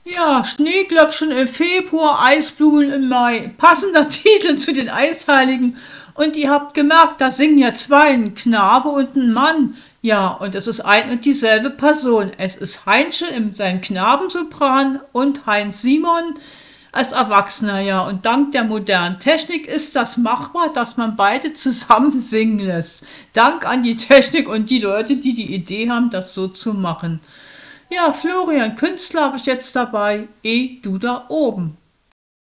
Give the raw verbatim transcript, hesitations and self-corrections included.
Ja, Schneeglöckchen im Februar, Eisblumen im Mai. Passender Titel zu den Eisheiligen. Und ihr habt gemerkt, da singen ja zwei, ein Knabe und ein Mann. Ja, und es ist ein und dieselbe Person. Es ist Heinche in seinem Knabensopran und Heinz Simon als Erwachsener, ja. Und dank der modernen Technik ist das machbar, dass man beide zusammen singen lässt. Dank an die Technik und die Leute, die die Idee haben, das so zu machen. Ja, Florian, Künstler habe ich jetzt dabei. Eh, du da oben.